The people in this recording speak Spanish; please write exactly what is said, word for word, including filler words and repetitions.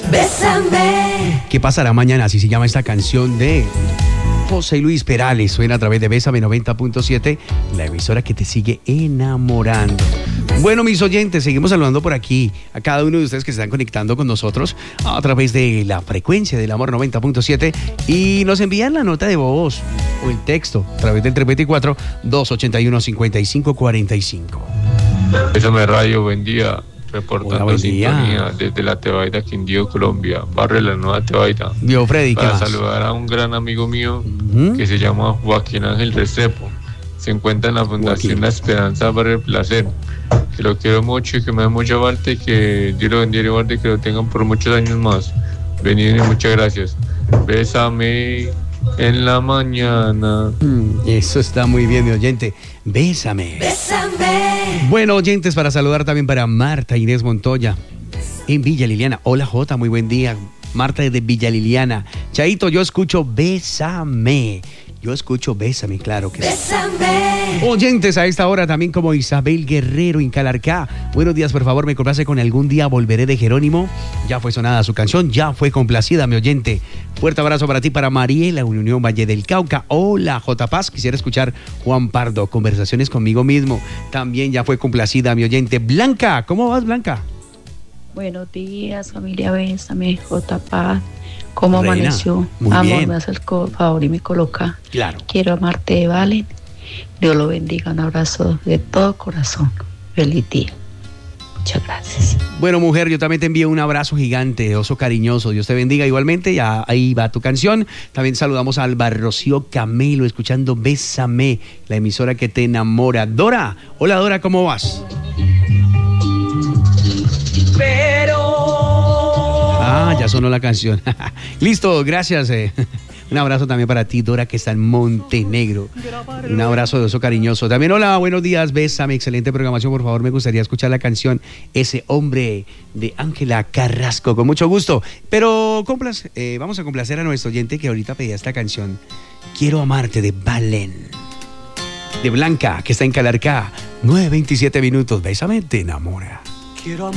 Bésame. ¿Qué pasará mañana? Así se llama esta canción de José Luis Perales. Suena a través de Bésame noventa punto siete, la emisora que te sigue enamorando. Bueno, mis oyentes, seguimos saludando por aquí a cada uno de ustedes que se están conectando con nosotros a través de la frecuencia del amor noventa punto siete y nos envían la nota de voz o el texto a través del tres dos cuatro, dos ocho uno, cinco cinco cuatro cinco. Bésame Radio, buen día. Reportando Hola, buen día. sintonía desde la Tebaida, Quindío, Colombia, barrio La Nueva Tebaida. Vio Freddy, ¿qué Para más? saludar a un gran amigo mío Uh-huh. que se llama Joaquín Ángel Restrepo. Se encuentra en la Fundación Joaquín. La Esperanza, barrio El Placer. Que lo quiero mucho y que me da mucha falta y que Dios lo bendiga y guarde y que lo tengan por muchos años más. Venido y muchas gracias. Bésame en la mañana. Mm, Eso está muy bien, mi oyente. Bésame. Bésame. Bueno, oyentes, para saludar también para Marta Inés Montoya en Villa Liliana. Hola, Jota, muy buen día. Marta desde Villa Liliana. Chaito, yo escucho Bésame. Yo escucho Bésame, claro que sí. Bésame. Oyentes a esta hora también como Isabel Guerrero en Calarcá. Buenos días, por favor, me complace con Algún Día Volveré de Jerónimo. Ya fue sonada su canción, ya fue complacida, mi oyente. Fuerte abrazo para ti, para Mariela, Unión Valle del Cauca. Hola, J. Paz, quisiera escuchar Juan Pardo, Conversaciones conmigo mismo. También ya fue complacida, mi oyente. Blanca, ¿cómo vas, Blanca? Buenos días, familia Bésame, J. Paz. ¿Cómo Reina, amaneció? muy Amor, bien. me hace el co- favor y me coloca. Claro. Quiero amarte de Valen. Dios lo bendiga. Un abrazo de todo corazón. Feliz día. Muchas gracias. Bueno, mujer, yo también te envío un abrazo gigante, oso cariñoso. Dios te bendiga igualmente. Ya ahí va tu canción. También saludamos a Alba Rocío Camelo, escuchando Bésame, la emisora que te enamora. Dora, hola Dora, ¿cómo vas? Ah, ya sonó la canción. Listo, gracias. eh. Un abrazo también para ti, Dora, que está en Montenegro. Un abrazo de oso cariñoso. También, hola, buenos días, Bésame, excelente programación. Por favor, me gustaría escuchar la canción Ese Hombre de Ángela Carrasco, con mucho gusto. Pero complas, eh, vamos a complacer a nuestro oyente que ahorita pedía esta canción. Quiero amarte, de Valen. De Blanca, que está en Calarcá. nueve veintisiete minutos. Bésame, te enamora. Quiero